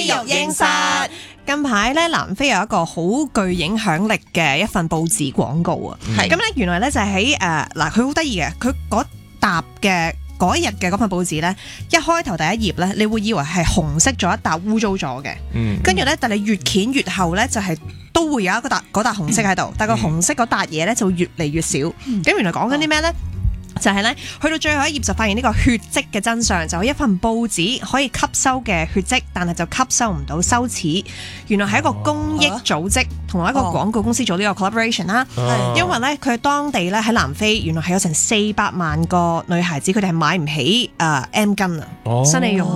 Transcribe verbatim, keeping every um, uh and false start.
育英室。近排咧，南非有一個好具影響力嘅一份報紙廣告啊。咁咧，原來咧就係喺誒嗱，佢好得意嘅，佢嗰沓嘅嗰一日嘅嗰份報紙咧，一開頭第一頁咧，你會以為係紅色咗一沓污糟咗嘅。嗯。跟住咧，但你越掀越後咧，就係、是、都會有一個沓嗰沓紅色喺度，但個紅色嗰沓嘢咧就越嚟越少。咁、嗯、原來講緊啲咩咧？就係咧，去到最後一頁就發現呢個血跡嘅真相，就係一份報紙可以吸收嘅血跡，但係就吸收唔到羞恥。原來係一個公益組織同一個廣告公司做呢個 collaboration 啦。哦、因為咧，佢喺當地咧喺南非，原來係有成四百萬個女孩子，佢哋係買唔起誒 M 巾啊，生理用